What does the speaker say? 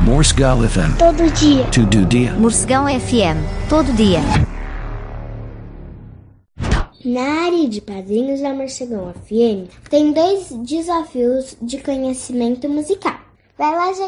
Morsegal FM. Todo dia. Todo dia. Morcegão FM, todo dia. Na área de padrinhos da Morcegão FM, tem 2 desafios de conhecimento musical. Vai lá,